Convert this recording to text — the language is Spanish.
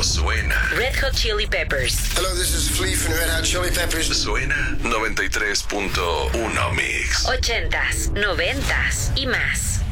suena. Red Hot Chili Peppers. Hello, this is Flea from Red Hot Chili Peppers. Suena 93.1 Mix. 80s, 90s y más.